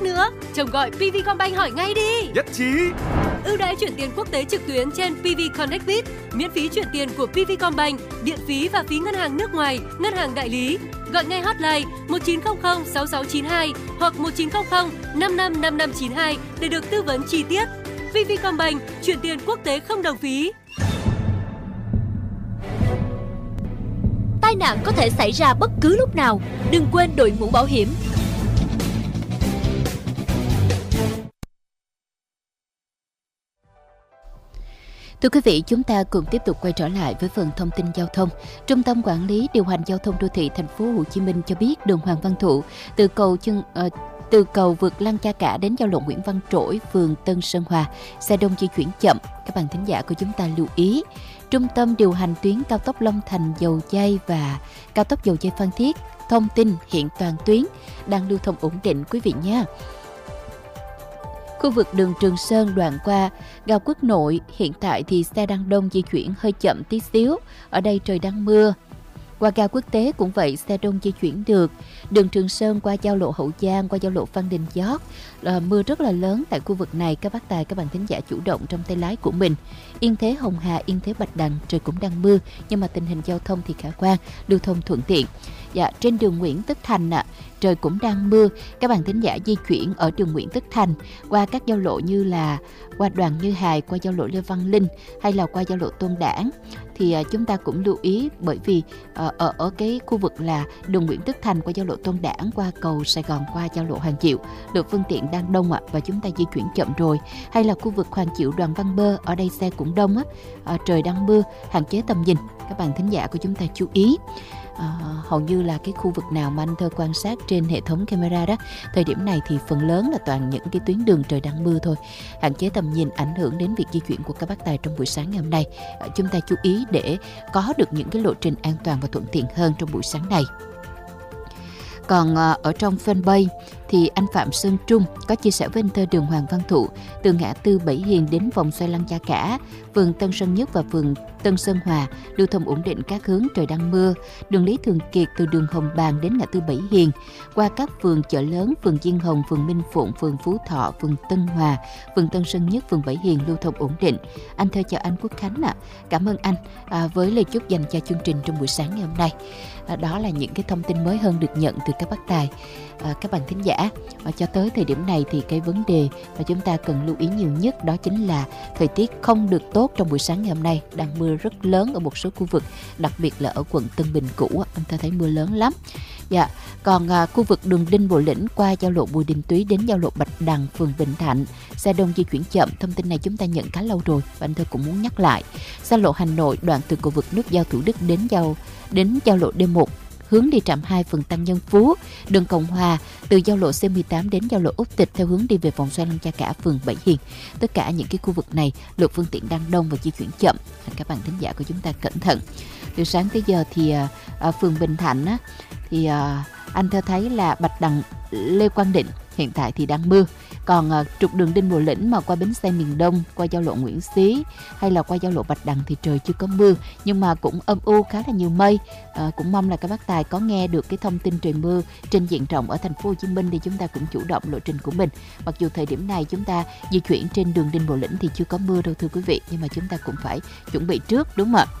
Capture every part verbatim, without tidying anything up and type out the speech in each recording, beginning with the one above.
khác nữa. Trông gọi pê vê Combank hỏi ngay đi. Nhất trí. Ưu đãi chuyển tiền quốc tế trực tuyến trên pê vê Connect vê i pê, miễn phí chuyển tiền của pê vê Combank, điện phí và phí ngân hàng nước ngoài, ngân hàng đại lý. Gọi ngay hotline một chín không không sáu sáu chín hai hoặc một chín không không năm năm năm năm chín hai để được tư vấn chi tiết. pê vê Combank, chuyển tiền quốc tế không đồng phí. Tai nạn có thể xảy ra bất cứ lúc nào, đừng quên đội mũ bảo hiểm. Thưa quý vị, chúng ta cùng tiếp tục quay trở lại với phần thông tin giao thông. Trung tâm Quản lý Điều hành Giao thông Đô thị Thành phố Hồ Chí Minh cho biết đường Hoàng Văn Thụ từ cầu chân uh, từ cầu vượt Lăng Cha Cả đến giao lộ Nguyễn Văn Trỗi, phường Tân Sơn Hòa, xe đông di chuyển chậm. Các bạn thính giả của chúng ta lưu ý. Trung tâm điều hành tuyến cao tốc Long Thành Dầu Giây và cao tốc Dầu Giây Phan Thiết thông tin hiện toàn tuyến đang lưu thông ổn định quý vị nhé. Khu vực đường Trường Sơn đoạn qua ga Quốc Nội, hiện tại thì xe đang đông di chuyển hơi chậm tí xíu. Ở đây trời đang mưa. Qua ga Quốc tế cũng vậy, xe đông di chuyển được. Đường Trường Sơn qua giao lộ Hậu Giang, qua giao lộ Phan Đình Giót, là mưa rất là lớn tại khu vực này. Các bác tài, các bạn thính giả chủ động trong tay lái của mình. Yên Thế Hồng Hà, Yên Thế Bạch Đằng trời cũng đang mưa, nhưng mà tình hình giao thông thì khả quan, lưu thông thuận tiện. Dạ, trên đường Nguyễn Tất Thành ạ, à, trời cũng đang mưa. Các bạn thính giả di chuyển ở đường Nguyễn Tất Thành qua các giao lộ như là qua Đoàn Như Hài, qua giao lộ Lê Văn Linh hay là qua giao lộ Tôn Đản thì uh, chúng ta cũng lưu ý, bởi vì uh, ở ở cái khu vực là đường Nguyễn Tất Thành qua giao lộ Tôn Đản, qua cầu Sài Gòn, qua giao lộ Hoàng Diệu, lượng phương tiện đang đông ạ, và chúng ta di chuyển chậm rồi. Hay là khu vực Hoàng Diệu Đoàn Văn Bơ, ở đây xe cũng đông á, uh, trời đang mưa, hạn chế tầm nhìn. Các bạn thính giả của chúng ta chú ý. À, hầu như là cái khu vực nào mà anh Thơ quan sát trên hệ thống camera đó, thời điểm này thì phần lớn là toàn những cái tuyến đường trời đang mưa thôi, hạn chế tầm nhìn, ảnh hưởng đến việc di chuyển của các bác tài trong buổi sáng ngày hôm nay. À, chúng ta chú ý để có được những cái lộ trình an toàn và thuận tiện hơn trong buổi sáng này. Còn à, ở trong fanpage thì anh Phạm Sơn Trung có chia sẻ với anh Thơ đường Hoàng Văn Thụ từ ngã tư Bảy Hiền đến vòng xoay Lăng Cha Cả, phường Tân Sơn Nhất và phường Tân Sơn Hòa lưu thông ổn định các hướng, trời đang mưa. Đường Lý Thường Kiệt từ đường Hồng Bàng đến ngã tư Bảy Hiền, qua các phường Chợ Lớn, phường Diên Hồng, phường Minh Phụng, phường Phú Thọ, phường Tân Hòa, phường Tân Sơn Nhất, phường Bảy Hiền lưu thông ổn định. Anh Thơ chào anh Quốc Khánh ạ. À. Cảm ơn anh à, với lời chúc dành cho chương trình trong buổi sáng ngày hôm nay. À, đó là những cái thông tin mới hơn được nhận từ các bác tài. À, các bạn thính giả, à, cho tới thời điểm này thì cái vấn đề mà chúng ta cần lưu ý nhiều nhất đó chính là thời tiết không được tốt trong buổi sáng ngày hôm nay, đang mưa rất lớn ở một số khu vực, đặc biệt là ở quận Tân Bình cũ, anh ta thấy mưa lớn lắm. Dạ, còn à, khu vực đường Đinh Bộ Lĩnh qua giao lộ Bùi Đình Túy đến giao lộ Bạch Đằng, phường Vĩnh Thạnh, xe đông di chuyển chậm. Thông tin này chúng ta nhận khá lâu rồi và anh tôi cũng muốn nhắc lại. Xa lộ Hà Nội đoạn từ cầu vượt nút giao Thủ Đức đến giao đến giao lộ D một, hướng đi trạm hai, phường Tăng Nhân Phú, đường Cộng Hòa từ giao lộ C mười tám đến giao lộ Úc Tịch theo hướng đi về vòng xoay Lăng Cha Cả, phường Bảy Hiền. Tất cả những cái khu vực này lượng phương tiện đang đông và di chuyển chậm. Các bạn thính giả của chúng ta cẩn thận. Từ sáng tới giờ thì à, phường Bình Thạnh á, thì à, anh Thơ thấy là Bạch Đằng, Lê Quang Định hiện tại thì đang mưa. Còn à, trục đường Đinh Bộ Lĩnh mà qua bến xe miền Đông, qua giao lộ Nguyễn Xí hay là qua giao lộ Bạch Đằng thì trời chưa có mưa, nhưng mà cũng âm u, khá là nhiều mây. À, cũng mong là các bác tài có nghe được cái thông tin trời mưa trên diện rộng ở thành phố Hồ Chí Minh thì chúng ta cũng chủ động lộ trình của mình. Mặc dù thời điểm này chúng ta di chuyển trên đường Đinh Bộ Lĩnh thì chưa có mưa đâu thưa quý vị, nhưng mà chúng ta cũng phải chuẩn bị trước, đúng không ạ?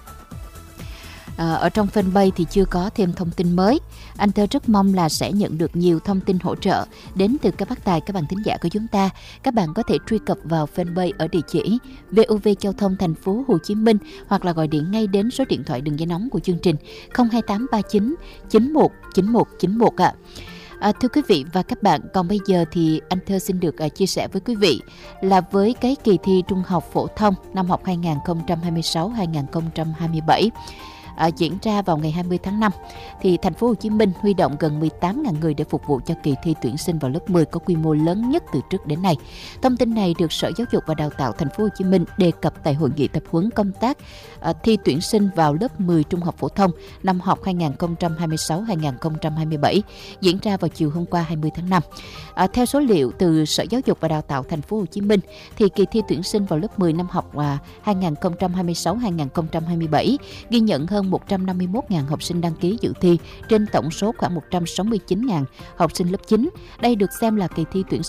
À, ở trong fanpage thì chưa có thêm thông tin mới. Anh Thơ rất mong là sẽ nhận được nhiều thông tin hỗ trợ đến từ các bác tài, các bạn thính giả của chúng ta. Các bạn có thể truy cập vào fanpage ở địa chỉ vê o vê Giao thông Thành phố Hồ Chí Minh hoặc là gọi điện ngay đến số điện thoại đường dây nóng của chương trình không hai tám ba chín chín một chín một chín một ạ. À, thưa quý vị và các bạn, còn bây giờ thì anh Thơ xin được uh, chia sẻ với quý vị là với cái kỳ thi trung học phổ thông năm học hai không hai sáu hai không hai bảy À, diễn ra vào ngày hai mươi tháng năm thì thành phố Hồ Chí Minh huy động gần mười tám nghìn người để phục vụ cho kỳ thi tuyển sinh vào lớp mười có quy mô lớn nhất từ trước đến nay. Thông tin này được Sở Giáo dục và Đào tạo thành phố Hồ Chí Minh đề cập tại hội nghị tập huấn công tác à, thi tuyển sinh vào lớp mười trung học phổ thông năm học hai không hai sáu hai không hai bảy diễn ra vào chiều hôm qua hai mươi tháng năm. À, theo số liệu từ Sở Giáo dục và Đào tạo thành phố Hồ Chí Minh thì kỳ thi tuyển sinh vào lớp mười năm học à, hai không hai sáu hai không hai bảy ghi nhận hơn một trăm năm mươi mốt nghìn học sinh đăng ký dự thi trên tổng số khoảng một trăm sáu mươi chín nghìn học sinh lớp chín. Đây được xem là kỳ thi tuyển sinh